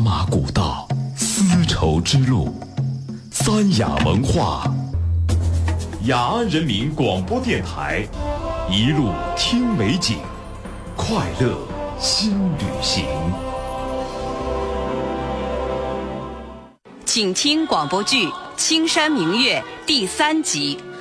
马古道，丝绸之路，三雅文化，雅安人民广播电台，一路听美景，快乐新旅行。 请听广播剧《青山明月》第3集。